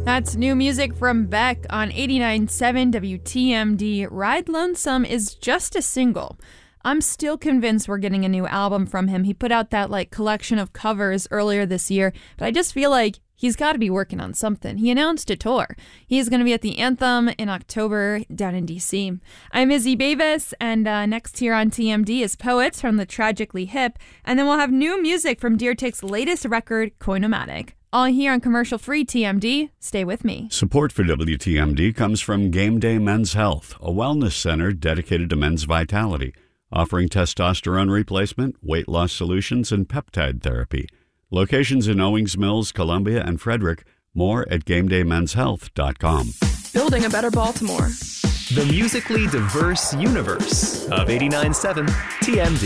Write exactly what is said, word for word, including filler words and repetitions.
That's new music from Beck on eighty-nine point seven W T M D. Ride Lonesome is just a single. I'm still convinced we're getting a new album from him. He put out that like collection of covers earlier this year, but I just feel like he's got to be working on something. He announced a tour. He's going to be at the Anthem in October down in D C. I'm Izzy Bavis, and uh, next here on T M D is Poets from the Tragically Hip, and then we'll have new music from Deer Tick's latest record, Coinomatic. All here on commercial-free T M D. Stay with me. Support for W T M D comes from Game Day Men's Health, a wellness center dedicated to men's vitality, offering testosterone replacement, weight loss solutions, and peptide therapy. Locations in Owings Mills, Columbia, and Frederick. More at game day men's health dot com. Building a better Baltimore. The musically diverse universe of eighty-nine point seven T M D.